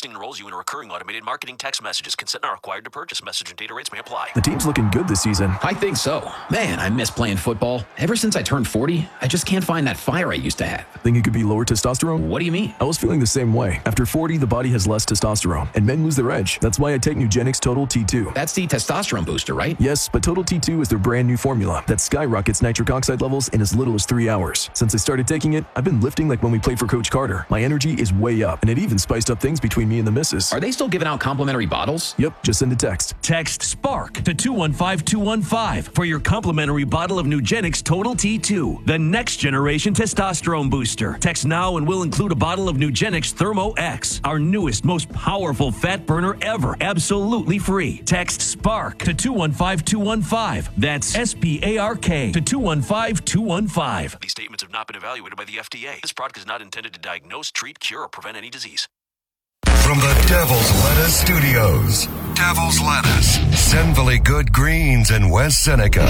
Texting enrolls you in recurring automated marketing text messages. Consent not required to purchase. Message and data rates may apply. The team's looking good this season. I think so. Man, I miss playing football. Ever since I turned 40, I just can't find that fire I used to have. Think it could be lower testosterone? What do you mean? I was feeling the same way. After 40, the body has less testosterone, and men lose their edge. That's why I take Nugenix Total T2. That's the testosterone booster, right? Yes, but Total T2 is their brand new formula that skyrockets nitric oxide levels in as little as 3 hours. Since I started taking it, I've been lifting like when we played for Coach Carter. My energy is way up, and it even spiced up things between me and the missus. Are they still giving out complimentary bottles? Yep, just send a text. Text SPARK to 215-215 for your complimentary bottle of Nugenix Total T2, the next generation testosterone booster. Text now and we'll include a bottle of Nugenix Thermo X, our newest, most powerful fat burner ever, absolutely free. Text SPARK to 215-215. That's SPARK to 215-215. These statements have not been evaluated by the FDA. This product is not intended to diagnose, treat, cure, or prevent any disease. From the Devil's Lettuce Studios, Devil's Lettuce, Senville Good Greens in West Seneca.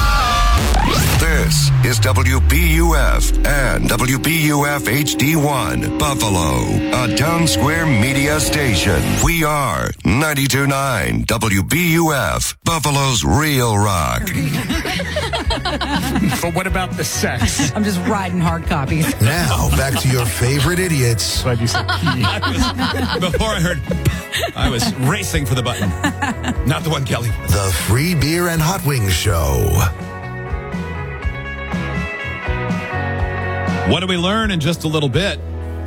This is WBUF and WBUF HD1, Buffalo, a Town Square media station. We are 92.9 WBUF, Buffalo's Real Rock. But what about the sex? I'm just riding hard copies. Now, back to your favorite idiots. Glad you said Before I heard, I was racing for the button. Not the one, Kelly. The Free Beer and Hot Wings Show. What do we learn in just a little bit?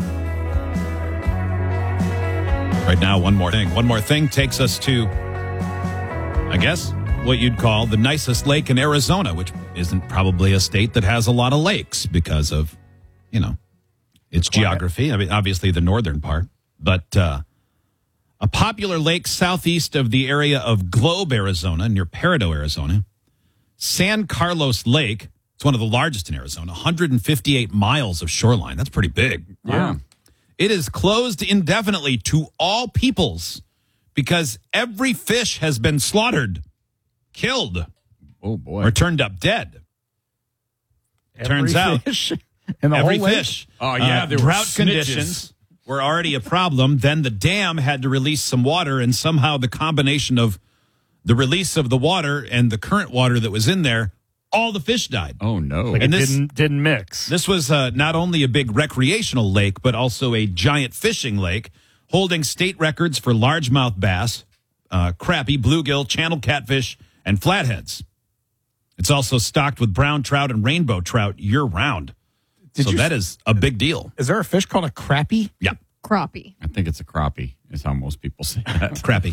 Right now, one more thing. One more thing takes us to, I guess, what you'd call the nicest lake in Arizona, which isn't probably a state that has a lot of lakes because of, its geography. I mean, obviously the northern part. But a popular lake southeast of the area of Globe, Arizona, near Peridot, Arizona, San Carlos Lake. It's one of the largest in Arizona, 158 miles of shoreline. That's pretty big. Yeah. It is closed indefinitely to all peoples because every fish has been slaughtered, killed, or turned up dead. Turns out, every fish. Oh, yeah. There were drought snitches. conditions were already a problem. Then the dam had to release some water, and somehow the combination of the release of the water and the current water that was in there, all the fish died. Oh, no. And this didn't mix. This was not only a big recreational lake, but also a giant fishing lake, holding state records for largemouth bass, crappie, bluegill, channel catfish, and flatheads. It's also stocked with brown trout and rainbow trout year-round. So that is a big deal. Is there a fish called a crappie? Yeah. Crappie. I think it's a crappie, is how most people say that. Crappie.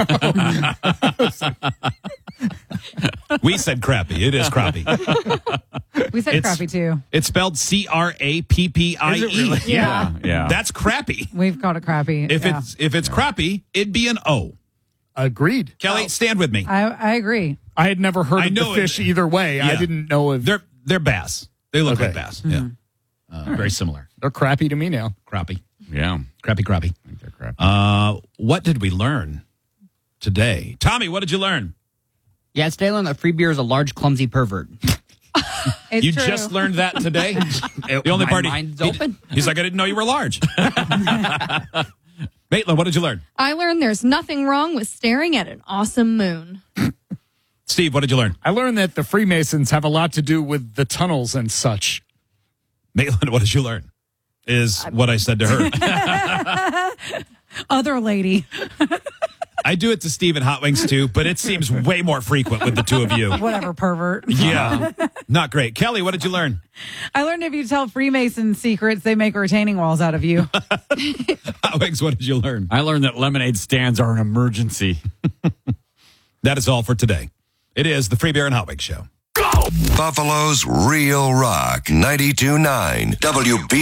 We said crappie. It is crappie. We said crappie too. It's spelled Crappie. Is it really? Yeah. That's crappie. We've called it crappie. If it's crappie, it'd be an O. Agreed. Kelly, stand with me. I agree. I had never heard of the fish either way. Yeah. I didn't know if they're bass. They look like bass. Mm-hmm. Yeah. Very similar. they're crappy to me now. Crappie. Yeah. Crappie. I think they're crappy. What did we learn today? Tommy, what did you learn? Yeah, today I learned that free beer is a large, clumsy pervert. It's You true. just learned that today? The only My party. mind's open. He's like, I didn't know you were large. Maitland, what did you learn? I learned there's nothing wrong with staring at an awesome moon. Steve, what did you learn? I learned that the Freemasons have a lot to do with the tunnels and such. Maitland, what did you learn? Is what I said to her. Other lady. I do it to Steve and Hot Wings too, but it seems way more frequent with the two of you. Whatever, pervert. Yeah. Not great. Kelly, what did you learn? I learned if you tell Freemason secrets, they make retaining walls out of you. Hot Wings, what did you learn? I learned that lemonade stands are an emergency. That is all for today. It is the Free Beer and Hot Wings Show. Buffalo's Real Rock, 92.9 WB.